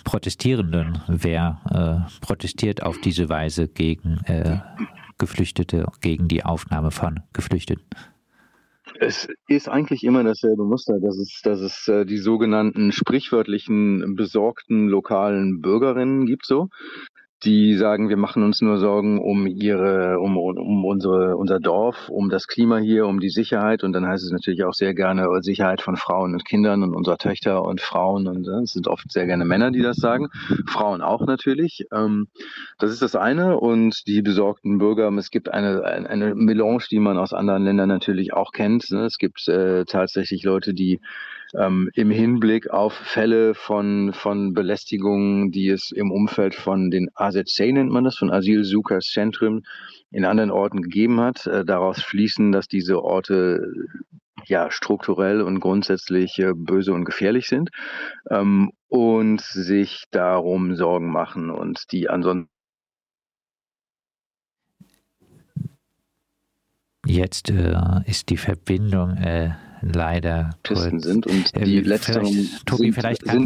Protestierenden. Wer protestiert auf diese Weise gegen Geflüchtete, gegen die Aufnahme von Geflüchteten? Es ist eigentlich immer dasselbe Muster, dass es die sogenannten sprichwörtlichen besorgten lokalen Bürgerinnen gibt, so. Die sagen, wir machen uns nur Sorgen um unser Dorf, um das Klima hier, um die Sicherheit. Und dann heißt es natürlich auch sehr gerne Sicherheit von Frauen und Kindern und unserer Töchter und Frauen. Und es sind oft sehr gerne Männer, die das sagen. Frauen auch natürlich. Das ist das eine. Und die besorgten Bürger, es gibt eine Melange, die man aus anderen Ländern natürlich auch kennt. Es gibt tatsächlich Leute, die im Hinblick auf Fälle von Belästigungen, die es im Umfeld von den AZC, nennt man das, von Asylsucherzentren in anderen Orten gegeben hat, daraus schließen, dass diese Orte ja strukturell und grundsätzlich böse und gefährlich sind, und sich darum Sorgen machen und die ansonsten Jetzt ist die Verbindung leider kurz. sind und die letzteren Tobi, vielleicht